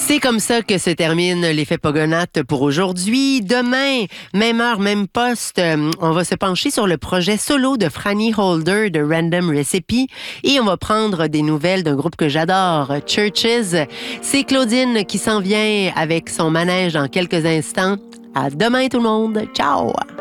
C'est comme ça que se termine l'effet Pogonates pour aujourd'hui. Demain, même heure, même poste, on va se pencher sur le projet solo de Franny Holder de Random Recipe et on va prendre des nouvelles d'un groupe que j'adore, Churches. C'est Claudine qui s'en vient avec son manège dans quelques instants. À demain tout le monde. Ciao!